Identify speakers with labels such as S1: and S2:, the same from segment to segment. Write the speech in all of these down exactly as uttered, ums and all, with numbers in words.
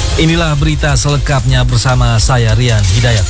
S1: Inilah berita selengkapnya bersama saya Rian Hidayat.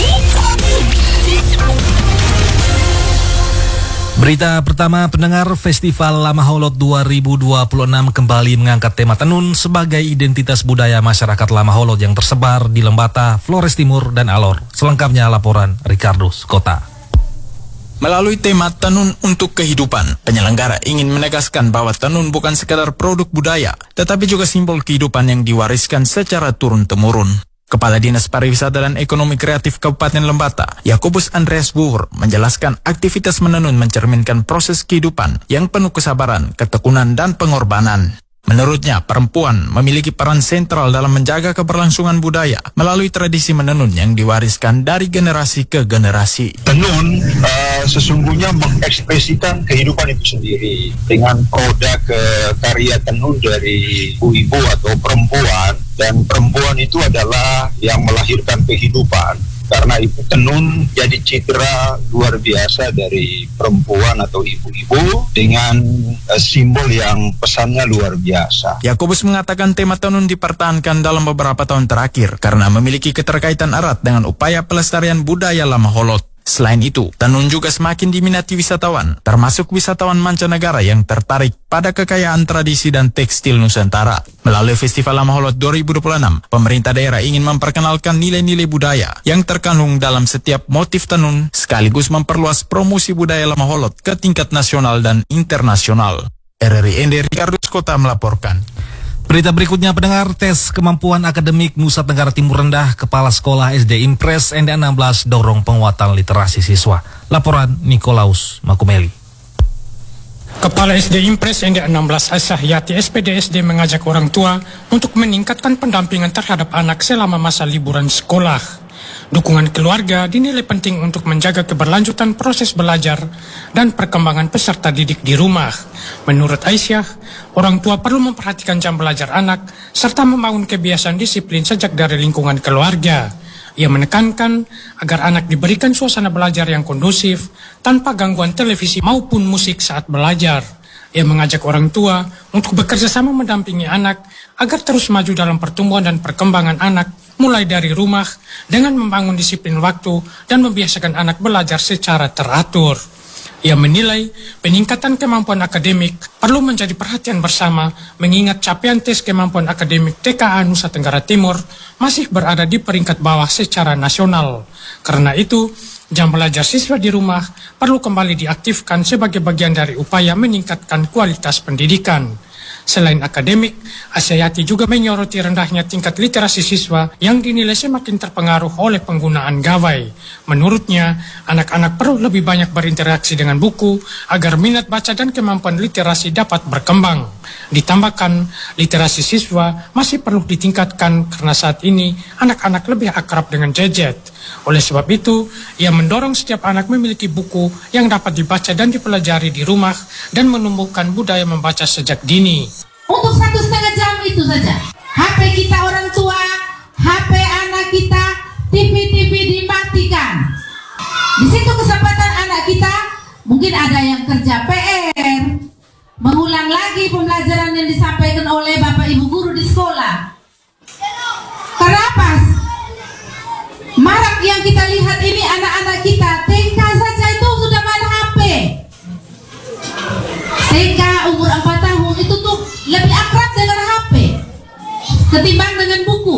S1: Berita pertama, pendengar, Festival Lamaholot dua ribu dua puluh enam kembali mengangkat tema tenun sebagai identitas budaya masyarakat Lamaholot yang tersebar di Lembata, Flores Timur, dan Alor. Selengkapnya laporan Ricardo Skota.
S2: Melalui tema tenun untuk kehidupan, penyelenggara ingin menegaskan bahwa tenun bukan sekadar produk budaya, tetapi juga simbol kehidupan yang diwariskan secara turun-temurun. Kepala Dinas Pariwisata dan Ekonomi Kreatif Kabupaten Lembata, Yakobus Andreas Buur, menjelaskan aktivitas menenun mencerminkan proses kehidupan yang penuh kesabaran, ketekunan, dan pengorbanan. Menurutnya, perempuan memiliki peran sentral dalam menjaga keberlangsungan budaya melalui tradisi menenun yang diwariskan dari generasi ke generasi.
S3: Tenun uh, sesungguhnya mengekspresikan kehidupan itu sendiri dengan produk uh, karya tenun dari ibu-ibu atau perempuan, dan perempuan itu adalah yang melahirkan kehidupan. Karena itu tenun jadi citra luar biasa dari perempuan atau ibu-ibu dengan uh, simbol yang pesannya luar biasa.
S2: Yakobus mengatakan tema tenun dipertahankan dalam beberapa tahun terakhir karena memiliki keterkaitan erat dengan upaya pelestarian budaya Lamaholot. Selain itu, tenun juga semakin diminati wisatawan, termasuk wisatawan mancanegara yang tertarik pada kekayaan tradisi dan tekstil Nusantara. Melalui Festival Lamaholot dua ribu dua puluh enam, pemerintah daerah ingin memperkenalkan nilai-nilai budaya yang terkandung dalam setiap motif tenun, sekaligus memperluas promosi budaya Lamaholot ke tingkat nasional dan internasional. R R I N D Ricardo Skota melaporkan.
S1: Berita berikutnya, pendengar, tes kemampuan akademik Nusa Tenggara Timur Rendah Kepala Sekolah S D Impres N D enam belas dorong penguatan literasi siswa. Laporan Nikolaus Makumeli.
S4: Kepala S D Impres N D enam belas Aisyah Yati S P D S D mengajak orang tua untuk meningkatkan pendampingan terhadap anak selama masa liburan sekolah. Dukungan keluarga dinilai penting untuk menjaga keberlanjutan proses belajar dan perkembangan peserta didik di rumah. Menurut Aisyah, orang tua perlu memperhatikan jam belajar anak serta membangun kebiasaan disiplin sejak dari lingkungan keluarga. Ia menekankan agar anak diberikan suasana belajar yang kondusif tanpa gangguan televisi maupun musik saat belajar. Ia mengajak orang tua untuk bekerja sama mendampingi anak agar terus maju dalam pertumbuhan dan perkembangan anak mulai dari rumah dengan membangun disiplin waktu dan membiasakan anak belajar secara teratur. Ia menilai peningkatan kemampuan akademik perlu menjadi perhatian bersama mengingat capaian tes kemampuan akademik T K A Nusa Tenggara Timur masih berada di peringkat bawah secara nasional. Karena itu, jam belajar siswa di rumah perlu kembali diaktifkan sebagai bagian dari upaya meningkatkan kualitas pendidikan. Selain akademik, Asyayati juga menyoroti rendahnya tingkat literasi siswa yang dinilai semakin terpengaruh oleh penggunaan gawai. Menurutnya, anak-anak perlu lebih banyak berinteraksi dengan buku agar minat baca dan kemampuan literasi dapat berkembang. Ditambahkan, literasi siswa masih perlu ditingkatkan karena saat ini anak-anak lebih akrab dengan gadget. Oleh sebab itu, ia mendorong setiap anak memiliki buku yang dapat dibaca dan dipelajari di rumah dan menumbuhkan budaya membaca sejak dini.
S5: Untuk satu setengah jam itu saja. H P kita orang tua, H P anak kita, T V-T V dimatikan. Di situ kesempatan anak kita, mungkin ada yang kerja P R, mengulang lagi pembelajaran yang disampaikan oleh Bapak Ibu guru di sekolah. Kenapa? Marak yang kita lihat ini anak-anak kita T K saja itu sudah main H P. T K umur empat tahun itu tuh lebih akrab dengan H P ketimbang dengan buku.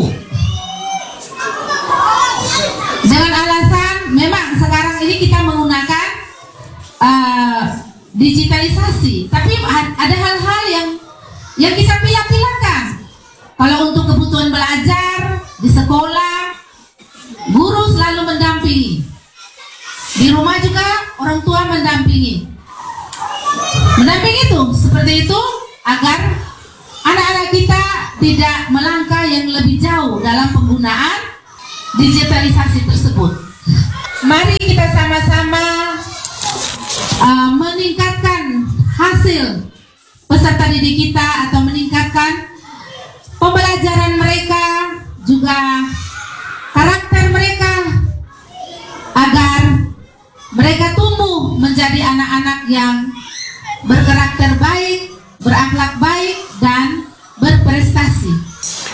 S5: Dengan alasan memang sekarang ini kita menggunakan uh, digitalisasi, tapi ada hal-hal yang yang kita pilih-pilihkan. Kalau untuk kebutuhan belajar di sekolah, guru selalu mendampingi. Di rumah juga orang tua mendampingi. Mendampingi itu seperti itu agar anak-anak kita tidak melangkah yang lebih jauh dalam penggunaan digitalisasi tersebut. Mari kita sama-sama uh, meningkatkan hasil peserta didik kita atau meningkatkan pembelajaran mereka, juga karakter mereka, agar mereka tumbuh menjadi anak-anak yang berkarakter baik, berakhlak baik, dan berprestasi.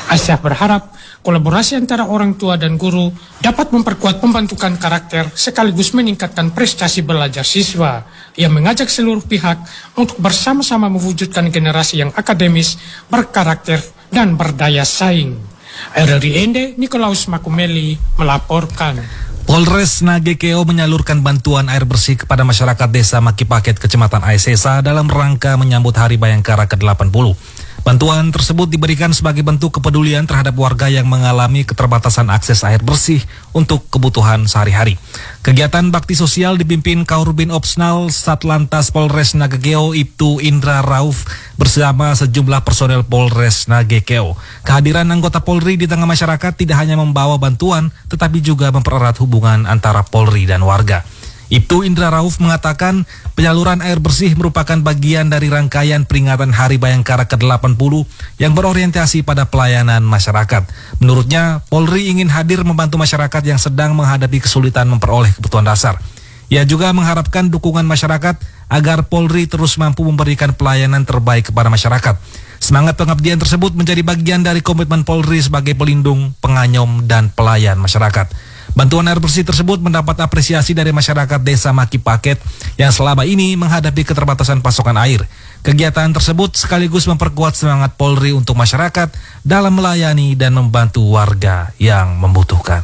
S4: Aisyah berharap kolaborasi antara orang tua dan guru dapat memperkuat pembentukan karakter sekaligus meningkatkan prestasi belajar siswa yang mengajak seluruh pihak untuk bersama-sama mewujudkan generasi yang akademis, berkarakter, dan berdaya saing. R R I Ende, Nikolaus Makumeli melaporkan.
S1: Polres Nagekeo menyalurkan bantuan air bersih kepada masyarakat desa Makipaket, Kecamatan Aisesa dalam rangka menyambut Hari Bayangkara ke delapan puluh. Bantuan tersebut diberikan sebagai bentuk kepedulian terhadap warga yang mengalami keterbatasan akses air bersih untuk kebutuhan sehari-hari. Kegiatan bakti sosial dipimpin Kaurbin Opsnal Satlantas Polres Nagekeo Ibtu Indra Rauf bersama sejumlah personel Polres Nagekeo. Kehadiran anggota Polri di tengah masyarakat tidak hanya membawa bantuan, tetapi juga mempererat hubungan antara Polri dan warga. Ibtu Indra Rauf mengatakan penyaluran air bersih merupakan bagian dari rangkaian peringatan Hari Bayangkara ke delapan puluh yang berorientasi pada pelayanan masyarakat. Menurutnya, Polri ingin hadir membantu masyarakat yang sedang menghadapi kesulitan memperoleh kebutuhan dasar. Ia juga mengharapkan dukungan masyarakat agar Polri terus mampu memberikan pelayanan terbaik kepada masyarakat. Semangat pengabdian tersebut menjadi bagian dari komitmen Polri sebagai pelindung, penganyom, dan pelayan masyarakat. Bantuan air bersih tersebut mendapat apresiasi dari masyarakat desa Makipaket yang selama ini menghadapi keterbatasan pasokan air. Kegiatan tersebut sekaligus memperkuat semangat Polri untuk masyarakat dalam melayani dan membantu warga yang membutuhkan.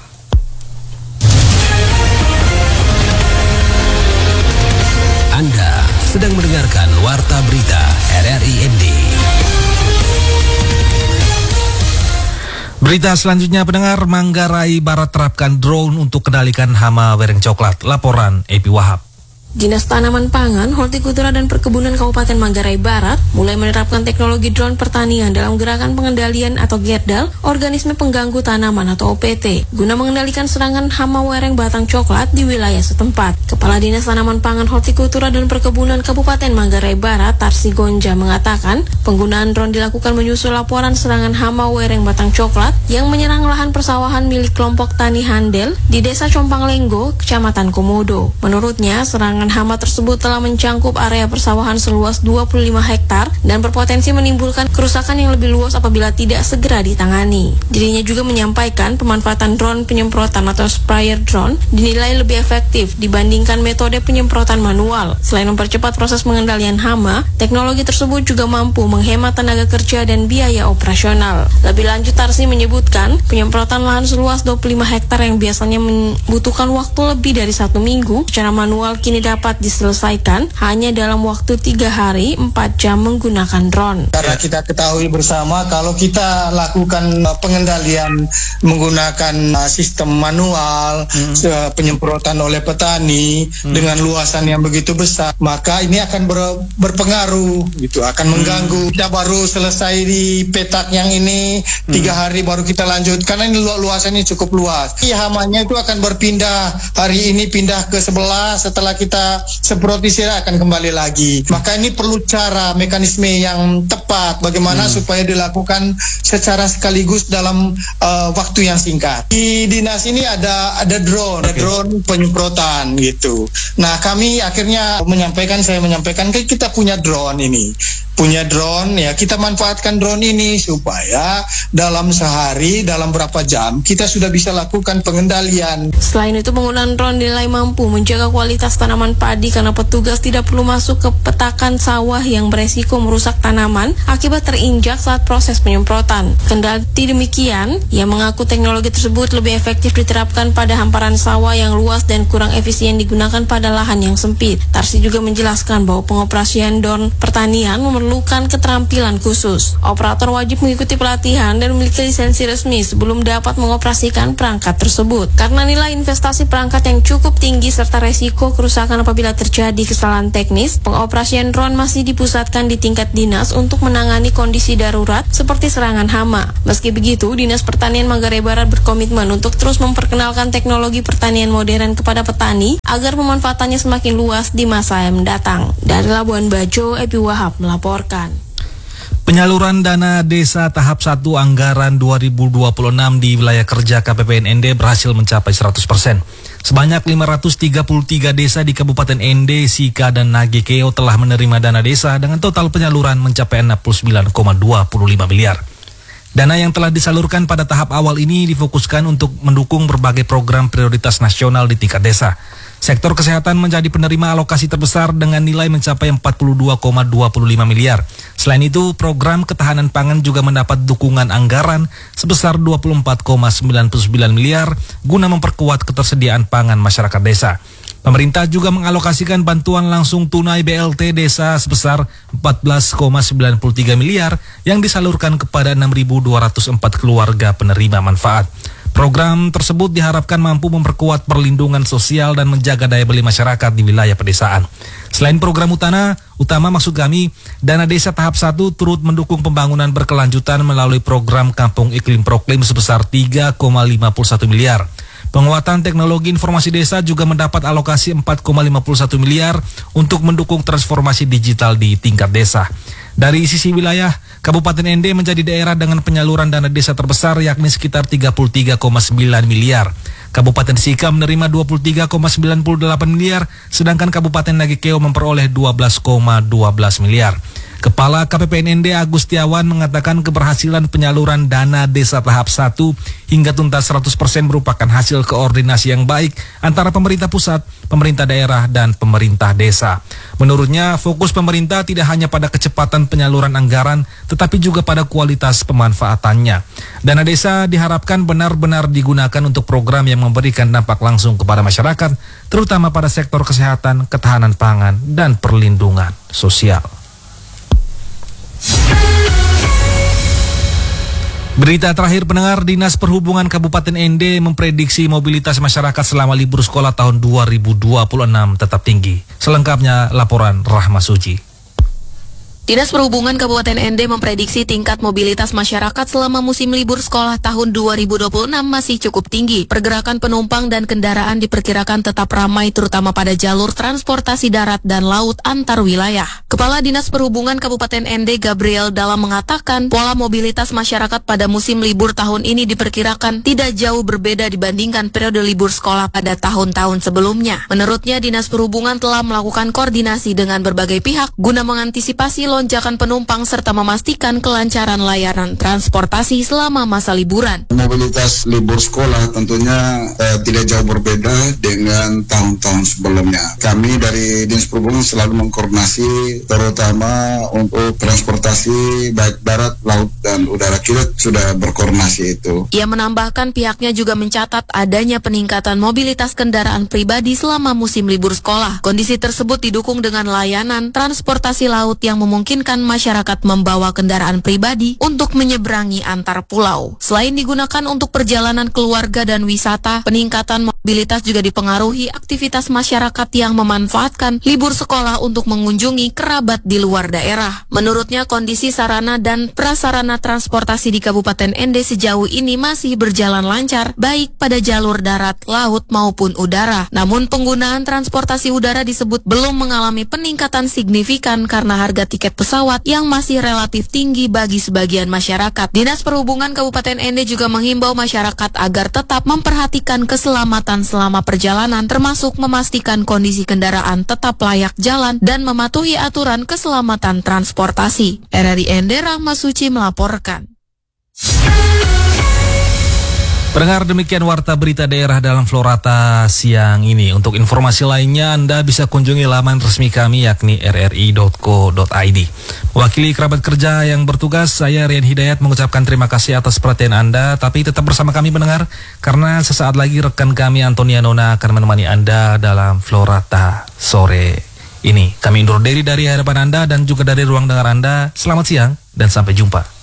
S6: Anda sedang mendengarkan Warta Berita R R I N D.
S1: Berita selanjutnya, pendengar, Manggarai Barat terapkan drone untuk kendalikan hama wereng coklat. Laporan Epi Wahab.
S7: Dinas Tanaman Pangan, Hortikultura dan Perkebunan Kabupaten Manggarai Barat mulai menerapkan teknologi drone pertanian dalam gerakan pengendalian atau GERDAL, organisme pengganggu tanaman atau O P T, guna mengendalikan serangan hama wereng batang coklat di wilayah setempat. Kepala Dinas Tanaman Pangan, Hortikultura dan Perkebunan Kabupaten Manggarai Barat, Tarsi Gonja, mengatakan penggunaan drone dilakukan menyusul laporan serangan hama wereng batang coklat yang menyerang lahan persawahan milik kelompok Tani Handel di Desa Compang Lenggo, Kecamatan Komodo. Menurutnya, serangan hama tersebut telah mencangkup area persawahan seluas dua puluh lima hektar dan berpotensi menimbulkan kerusakan yang lebih luas apabila tidak segera ditangani. Dirinya juga menyampaikan pemanfaatan drone penyemprotan atau sprayer drone dinilai lebih efektif dibandingkan metode penyemprotan manual. Selain mempercepat proses pengendalian hama, teknologi tersebut juga mampu menghemat tenaga kerja dan biaya operasional. Lebih lanjut, Tarsi menyebutkan penyemprotan lahan seluas dua puluh lima hektar yang biasanya membutuhkan waktu lebih dari satu minggu secara manual kini dapat dapat diselesaikan hanya dalam waktu tiga hari empat jam menggunakan drone.
S8: Karena kita ketahui bersama kalau kita lakukan pengendalian menggunakan sistem manual, hmm. penyemprotan oleh petani hmm. dengan luasan yang begitu besar, maka ini akan ber, berpengaruh, gitu, akan hmm. mengganggu. Kita baru selesai di petak yang ini hmm. tiga hari baru kita lanjut karena ini lu, luasannya cukup luas. Hamanya itu akan berpindah, hari ini pindah ke sebelah, setelah kita semprot istirahat akan kembali lagi. Maka ini perlu cara mekanisme yang tepat bagaimana hmm. supaya dilakukan secara sekaligus dalam uh, waktu yang singkat. Di dinas ini ada ada drone, okay. ada drone penyemprotan gitu. Nah, kami akhirnya menyampaikan saya menyampaikan kita punya drone ini. Punya drone, ya kita manfaatkan drone ini supaya dalam sehari, dalam berapa jam kita sudah bisa lakukan pengendalian.
S7: Selain itu, penggunaan drone dinilai mampu menjaga kualitas tanaman padi karena petugas tidak perlu masuk ke petakan sawah yang beresiko merusak tanaman akibat terinjak saat proses penyemprotan. Kendati demikian, ia mengaku teknologi tersebut lebih efektif diterapkan pada hamparan sawah yang luas dan kurang efisien digunakan pada lahan yang sempit. Tarsi juga menjelaskan bahwa pengoperasian drone pertanian memerlukan keterampilan khusus. Operator wajib mengikuti pelatihan dan memiliki lisensi resmi sebelum dapat mengoperasikan perangkat tersebut. Karena nilai investasi perangkat yang cukup tinggi serta resiko kerusakan apabila terjadi kesalahan teknis, pengoperasian drone masih dipusatkan di tingkat dinas untuk menangani kondisi darurat seperti serangan hama. Meski begitu, Dinas Pertanian Manggarai Barat berkomitmen untuk terus memperkenalkan teknologi pertanian modern kepada petani agar pemanfaatannya semakin luas di masa yang mendatang. Dari Labuan Bajo, Epi Wahab melaporkan.
S1: Penyaluran dana desa tahap satu anggaran dua ribu dua puluh enam di wilayah kerja K P P N N D berhasil mencapai seratus persen. Sebanyak lima ratus tiga puluh tiga desa di Kabupaten N D, Sika, dan Nagekeo telah menerima dana desa dengan total penyaluran mencapai enam puluh sembilan koma dua lima miliar. Dana yang telah disalurkan pada tahap awal ini difokuskan untuk mendukung berbagai program prioritas nasional di tingkat desa. Sektor kesehatan menjadi penerima alokasi terbesar dengan nilai mencapai empat puluh dua koma dua lima miliar. Selain itu, program ketahanan pangan juga mendapat dukungan anggaran sebesar dua puluh empat koma sembilan sembilan miliar guna memperkuat ketersediaan pangan masyarakat desa. Pemerintah juga mengalokasikan bantuan langsung tunai B L T desa sebesar empat belas koma sembilan tiga miliar yang disalurkan kepada enam ribu dua ratus empat keluarga penerima manfaat. Program tersebut diharapkan mampu memperkuat perlindungan sosial dan menjaga daya beli masyarakat di wilayah pedesaan. Selain program utama, utama maksud kami, dana desa tahap satu turut mendukung pembangunan berkelanjutan melalui program Kampung Iklim Proklim sebesar tiga koma lima satu miliar. Penguatan teknologi informasi desa juga mendapat alokasi empat koma lima satu miliar untuk mendukung transformasi digital di tingkat desa. Dari sisi wilayah, Kabupaten N D menjadi daerah dengan penyaluran dana desa terbesar yakni sekitar tiga puluh tiga koma sembilan miliar. Kabupaten Sika menerima dua puluh tiga koma sembilan delapan miliar, sedangkan Kabupaten Nagekeo memperoleh dua belas koma satu dua miliar. Kepala K P P N N D Agustiawan mengatakan keberhasilan penyaluran dana desa tahap satu hingga tuntas seratus persen merupakan hasil koordinasi yang baik antara pemerintah pusat, pemerintah daerah, dan pemerintah desa. Menurutnya, fokus pemerintah tidak hanya pada kecepatan penyaluran anggaran, tetapi juga pada kualitas pemanfaatannya. Dana desa diharapkan benar-benar digunakan untuk program yang memberikan dampak langsung kepada masyarakat, terutama pada sektor kesehatan, ketahanan pangan, dan perlindungan sosial. Berita terakhir pendengar, Dinas Perhubungan Kabupaten N D memprediksi mobilitas masyarakat selama libur sekolah tahun dua ribu dua puluh enam tetap tinggi. Selengkapnya laporan Rahma Suci.
S7: Dinas Perhubungan Kabupaten N D memprediksi tingkat mobilitas masyarakat selama musim libur sekolah tahun dua ribu dua puluh enam masih cukup tinggi. Pergerakan penumpang dan kendaraan diperkirakan tetap ramai terutama pada jalur transportasi darat dan laut antar wilayah. Kepala Dinas Perhubungan Kabupaten N D Gabriel Dalam mengatakan pola mobilitas masyarakat pada musim libur tahun ini diperkirakan tidak jauh berbeda dibandingkan periode libur sekolah pada tahun-tahun sebelumnya. Menurutnya, Dinas Perhubungan telah melakukan koordinasi dengan berbagai pihak guna mengantisipasi lonjakan penumpang serta memastikan kelancaran layanan transportasi selama masa liburan.
S9: Mobilitas libur sekolah tentunya eh, tidak jauh berbeda dengan tahun-tahun sebelumnya. Kami dari Dinas Perhubungan selalu mengkoordinasi terutama untuk transportasi baik darat, laut, dan udara. Kita sudah berkoordinasi itu.
S7: Ia menambahkan pihaknya juga mencatat adanya peningkatan mobilitas kendaraan pribadi selama musim libur sekolah. Kondisi tersebut didukung dengan layanan transportasi laut yang memungkinkan memungkinkan masyarakat membawa kendaraan pribadi untuk menyeberangi antar pulau. Selain digunakan untuk perjalanan keluarga dan wisata, peningkatan mobilitas juga dipengaruhi aktivitas masyarakat yang memanfaatkan libur sekolah untuk mengunjungi kerabat di luar daerah. Menurutnya, kondisi sarana dan prasarana transportasi di Kabupaten N D sejauh ini masih berjalan lancar, baik pada jalur darat, laut, maupun udara. Namun, penggunaan transportasi udara disebut belum mengalami peningkatan signifikan karena harga tiket pesawat yang masih relatif tinggi bagi sebagian masyarakat. Dinas Perhubungan Kabupaten N D juga menghimbau masyarakat agar tetap memperhatikan keselamatan selama perjalanan, termasuk memastikan kondisi kendaraan tetap layak jalan dan mematuhi aturan keselamatan transportasi. R R I N D Rahma Suci melaporkan.
S1: Pendengar, demikian warta berita daerah dalam Florata siang ini. Untuk informasi lainnya Anda bisa kunjungi laman resmi kami yakni r r i dot co dot i d. Mewakili kerabat kerja yang bertugas, saya Rian Hidayat mengucapkan terima kasih atas perhatian Anda. Tapi tetap bersama kami pendengar, karena sesaat lagi rekan kami Antonia Nona akan menemani Anda dalam Florata sore ini. Kami undur diri dari hadapan Anda dan juga dari ruang dengar Anda. Selamat siang dan sampai jumpa.